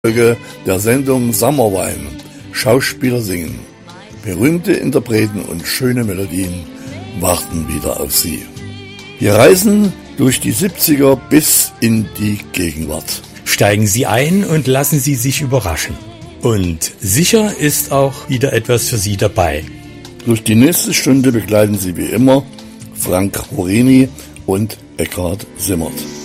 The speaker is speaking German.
Folge der Sendung Sommerwein. Schauspieler singen. Berühmte Interpreten und schöne Melodien warten wieder auf Sie. Wir reisen durch die 70er bis in die Gegenwart. Steigen Sie ein und lassen Sie sich überraschen. Und sicher ist auch wieder etwas für Sie dabei. Durch die nächste Stunde begleiten Sie wie immer Frank Horini und Eckhard Simmert.